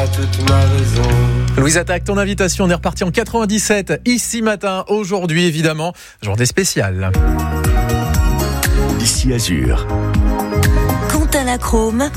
toute ma raison. Louise Attaque, ton invitation, on est reparti en 97, ici matin, aujourd'hui évidemment, journée spéciale. Ici Azur. Quentin Lachrome.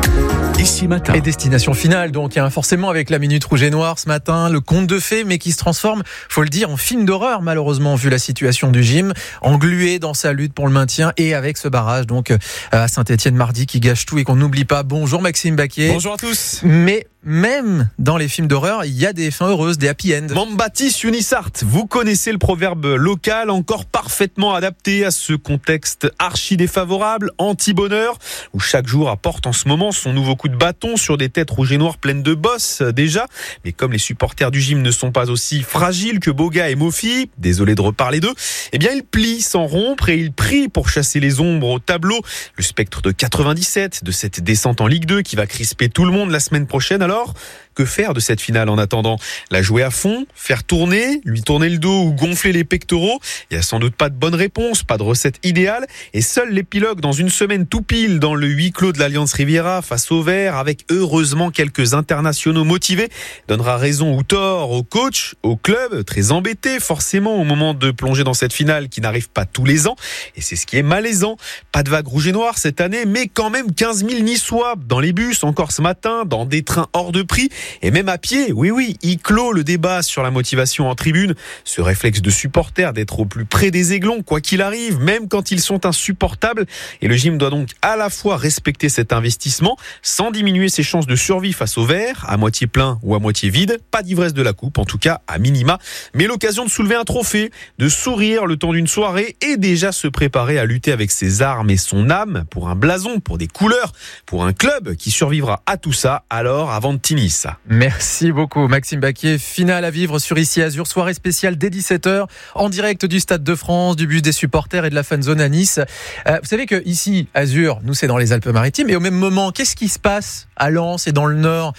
Ici matin. Et destination finale, donc forcément avec la Minute Rouge et Noire ce matin, le conte de fées, mais qui se transforme, faut le dire, en film d'horreur malheureusement vu la situation du gym, englué dans sa lutte pour le maintien et avec ce barrage donc à Saint-Étienne mardi qui gâche tout et qu'on n'oublie pas. Bonjour Maxime Baquier. Bonjour à tous. Mais même dans les films d'horreur, il y a des fins heureuses, des happy ends. Mambatis Unisart, vous connaissez le proverbe local encore parfaitement adapté à ce contexte archi défavorable, anti-bonheur, où chaque jour apporte en ce moment son nouveau coup de bâton sur des têtes rouges et noires pleines de bosses déjà. Mais comme les supporters du gym ne sont pas aussi fragiles que Boga et Mofi, désolé de reparler d'eux, eh bien ils plient sans rompre et ils prient pour chasser les ombres au tableau. Le spectre de 97, de cette descente en Ligue 2 qui va crisper tout le monde la semaine prochaine. Alors, que faire de cette finale en attendant? La jouer à fond, faire tourner, lui tourner le dos ou gonfler les pectoraux? Il n'y a sans doute pas de bonne réponse, pas de recette idéale. Et seul l'épilogue dans une semaine tout pile dans le huis clos de l'Alliance Riviera face au Vert, avec heureusement quelques internationaux motivés, donnera raison ou tort au coach, au club, très embêté forcément au moment de plonger dans cette finale qui n'arrive pas tous les ans. Et c'est ce qui est malaisant. Pas de vague rouge et noire cette année, mais quand même 15 000 Niçois dans les bus encore ce matin, dans des trains hors de prix. Et même à pied, oui, il clôt le débat sur la motivation en tribune. Ce réflexe de supporter d'être au plus près des aiglons, quoi qu'il arrive, même quand ils sont insupportables. Et le gym doit donc à la fois respecter cet investissement, sans diminuer ses chances de survie face au Vert, à moitié plein ou à moitié vide. Pas d'ivresse de la coupe, en tout cas à minima. Mais l'occasion de soulever un trophée, de sourire le temps d'une soirée et déjà se préparer à lutter avec ses armes et son âme pour un blason, pour des couleurs, pour un club qui survivra à tout ça. Alors, avant de Tinis. Merci beaucoup Maxime Baquier. Finale à vivre sur Ici Azur, soirée spéciale dès 17h en direct du Stade de France, du bus des supporters et de la fan zone à Nice. Vous savez que ici Azur, nous c'est dans les Alpes-Maritimes et au même moment, qu'est-ce qui se passe à Lens et dans le Nord?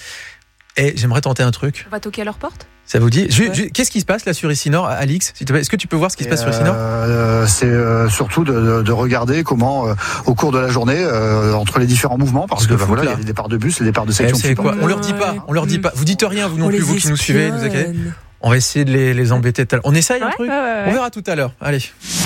Et j'aimerais tenter un truc. On va toquer à leur porte? Ça vous dit? Qu'est-ce qui se passe là sur Ici Nord, Alix? Est-ce que tu peux voir ce qui se passe sur Ici Nord? C'est surtout de regarder comment, au cours de la journée, entre les différents mouvements, parce que voilà, il y a des départs de bus, les départs de section. C'est quoi? On leur dit pas. Vous dites rien, vous non plus, vous qui nous suivez, nous inquiétez. On va essayer de les embêter. On essaye un truc? Ouais. On verra tout à l'heure. Allez.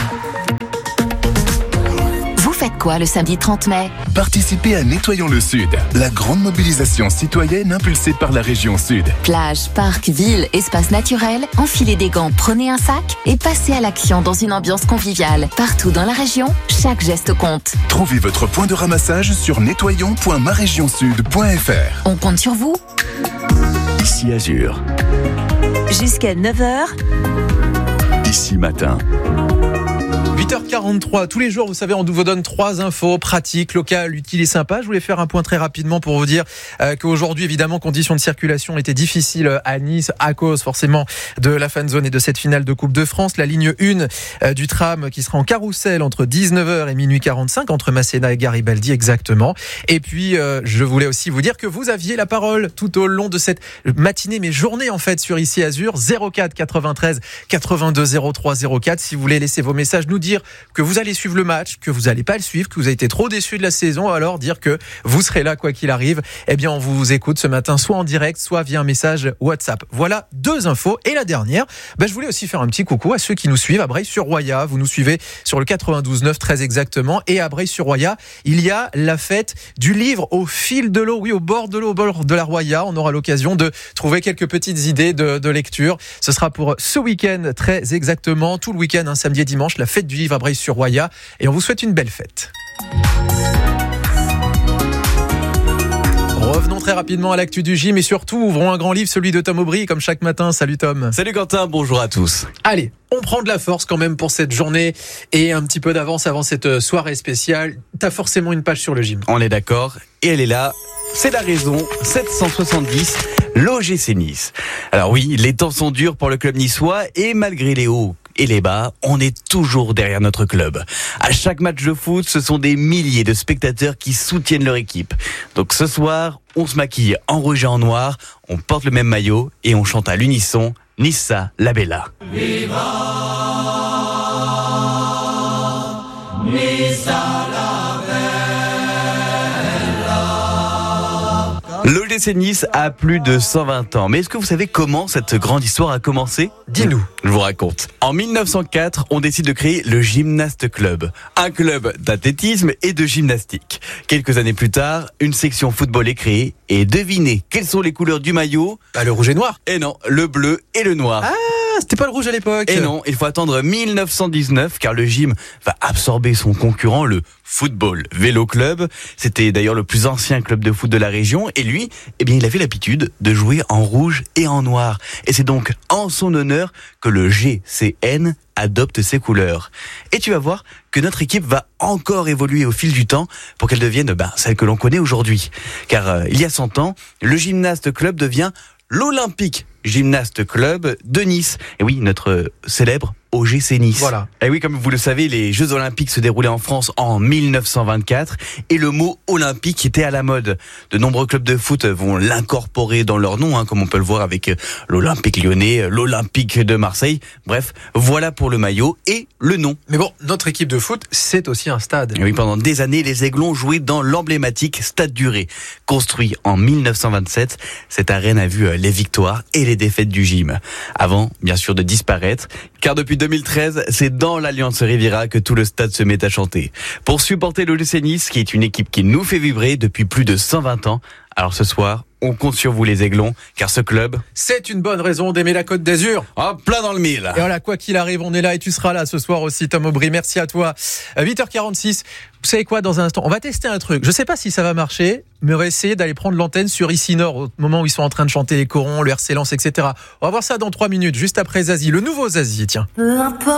Faites quoi le samedi 30 mai? Participez à Nettoyons le Sud, la grande mobilisation citoyenne impulsée par la région Sud. Plage, parc, ville, espace naturel, enfilez des gants, prenez un sac et passez à l'action dans une ambiance conviviale. Partout dans la région, chaque geste compte. Trouvez votre point de ramassage sur nettoyons.maregionsud.fr. On compte sur vous. Ici Azur. Jusqu'à 9h. Ici matin. 8h43, tous les jours, vous savez, on vous donne 3 infos pratiques, locales, utiles et sympas. Je voulais faire un point très rapidement pour vous dire qu'aujourd'hui, évidemment, conditions de circulation étaient difficiles à Nice à cause forcément de la fan zone et de cette finale de Coupe de France. La ligne 1 du tram qui sera en carrousel entre 19h et minuit 45, entre Masséna et Garibaldi exactement. Et puis, je voulais aussi vous dire que vous aviez la parole tout au long de cette matinée, mais journée en fait, sur Ici Azur, 04 93 82 03 04. Si vous voulez laisser vos messages, nous dire que vous allez suivre le match, que vous n'allez pas le suivre, que vous avez été trop déçus de la saison, alors dire que vous serez là quoi qu'il arrive. Eh bien, on vous écoute ce matin, soit en direct, soit via un message WhatsApp. Voilà 2 infos. Et la dernière, je voulais aussi faire un petit coucou à ceux qui nous suivent à Breil-sur-Roya. Vous nous suivez sur le 92.9 très exactement. Et à Breil-sur-Roya, il y a la fête du livre au fil de l'eau. Oui, au bord de l'eau, au bord de la Roya. On aura l'occasion de trouver quelques petites idées de lecture. Ce sera pour ce week-end très exactement. Tout le week-end, samedi et dimanche, la fête du livre à Breil-sur-Roya, et on vous souhaite une belle fête. Revenons très rapidement à l'actu du gym et surtout ouvrons un grand livre, celui de Tom Aubry, comme chaque matin. Salut Tom. Salut Quentin, bonjour à tous. Allez, on prend de la force quand même pour cette journée et un petit peu d'avance avant cette soirée spéciale. T'as forcément une page sur le gym. On est d'accord, et elle est là. C'est la raison, 770, l'OGC Nice. Alors oui, les temps sont durs pour le club niçois et malgré les hauts et les bas, on est toujours derrière notre club. À chaque match de foot, ce sont des milliers de spectateurs qui soutiennent leur équipe. Donc ce soir, on se maquille en rouge et en noir, on porte le même maillot et on chante à l'unisson Nissa la Bella. Viva Nissa la Bella. L'OGC L'OGC Nice a plus de 120 ans. Mais est-ce que vous savez comment cette grande histoire a commencé ? Dis-nous. Je vous raconte. En 1904, on décide de créer le Gymnast Club, un club d'athlétisme et de gymnastique. Quelques années plus tard, une section football est créée et devinez, quelles sont les couleurs du maillot ? Le rouge et noir. Et non, le bleu et le noir. Ah, c'était pas le rouge à l'époque. Et non, il faut attendre 1919 car le gym va absorber son concurrent, le Football Vélo Club. C'était d'ailleurs le plus ancien club de foot de la région et lui, il avait l'habitude de jouer en rouge et en noir. Et c'est donc en son honneur que le GCN adopte ses couleurs. Et tu vas voir que notre équipe va encore évoluer au fil du temps pour qu'elle devienne celle que l'on connaît aujourd'hui. Car il y a 100 ans, le Gymnast Club devient l'Olympique Gymnast Club de Nice. Et oui, notre célèbre OGC Nice. Voilà. Et oui, comme vous le savez, les Jeux Olympiques se déroulaient en France en 1924 et le mot olympique était à la mode. De nombreux clubs de foot vont l'incorporer dans leur nom, comme on peut le voir avec l'Olympique Lyonnais, l'Olympique de Marseille. Bref, voilà pour le maillot et le nom. Mais bon, notre équipe de foot, c'est aussi un stade. Et oui, pendant des années, les Aiglons jouaient dans l'emblématique Stade du Ré. Construit en 1927, cette arène a vu les victoires et les défaites du gym. Avant, bien sûr, de disparaître, car depuis 2013, c'est dans l'Alliance Riviera que tout le stade se met à chanter. Pour supporter l'OGC Nice, qui est une équipe qui nous fait vibrer depuis plus de 120 ans. Alors ce soir, on compte sur vous les Aiglons, car ce club... C'est une bonne raison d'aimer la Côte d'Azur. Plein dans le mille. Et voilà, quoi qu'il arrive, on est là et tu seras là ce soir aussi, Tom Aubry. Merci à toi. 8h46. Vous savez quoi, dans un instant, on va tester un truc. Je sais pas si ça va marcher, mais on va essayer d'aller prendre l'antenne sur Ici Nord au moment où ils sont en train de chanter les corons, le RC Lens, etc. On va voir ça dans 3 minutes, juste après Zazie. Le nouveau Zazie, tiens.